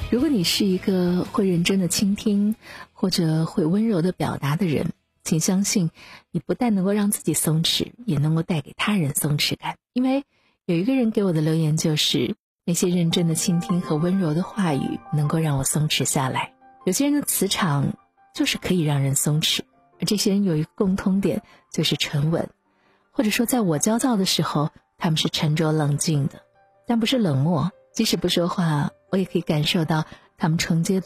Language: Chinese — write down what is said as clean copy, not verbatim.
如果你是一个会认真的倾听或者会温柔的表达的人，请相信你不但能够让自己松弛，也能够带给他人松弛感。因为有一个人给我的留言就是，那些认真的倾听和温柔的话语能够让我松弛下来。有些人的磁场就是可以让人松弛，而这些人有一个共通点，就是沉稳，或者说在我焦躁的时候，他们是沉着冷静的，但不是冷漠。即使不说话，我也可以感受到他们承接